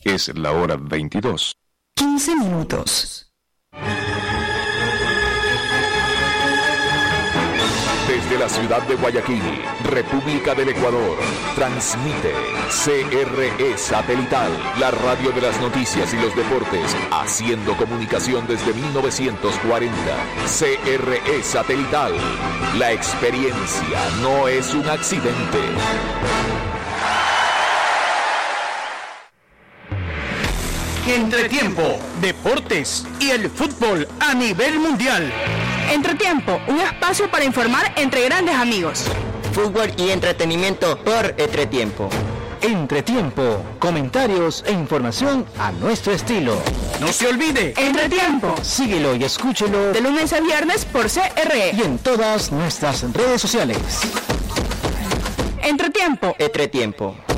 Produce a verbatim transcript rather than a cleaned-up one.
Es la hora veintidós. quince minutos. Desde la ciudad de Guayaquil, República del Ecuador, transmite C R E Satelital, la radio de las noticias y los deportes, haciendo comunicación desde mil novecientos cuarenta. C R E Satelital, la experiencia no es un accidente. Entretiempo, deportes y el fútbol a nivel mundial. Entretiempo, un espacio para informar entre grandes amigos. Fútbol y entretenimiento por Entretiempo. Entretiempo, comentarios e información a nuestro estilo. No se olvide, Entretiempo. Síguelo y escúchelo de lunes a viernes por C R E y en todas nuestras redes sociales. Entretiempo. Entretiempo.